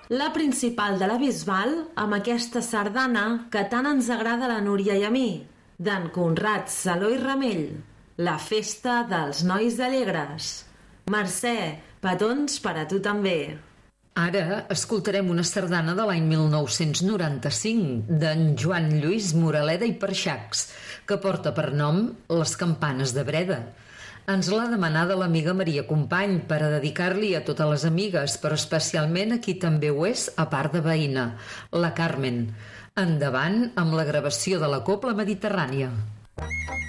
La principal de la Bisbal, amb aquesta sardana que tant ens agrada a la Núria i a mi, d'en Conrad Saló i Ramell, la festa dels nois d'alegres. Mercè, petons per a tu també. Ara escoltarem una sardana de l'any 1995 d'en Joan Lluís Moraleda i Perxacs, que porta per nom Les campanes de Breda. Ens l'ha demanada l'amiga Maria Company per a dedicar-li a totes les amigues, però especialment a qui també ho és, a part de veïna, la Carmen. Endavant amb la gravació de la Cobla Mediterrània.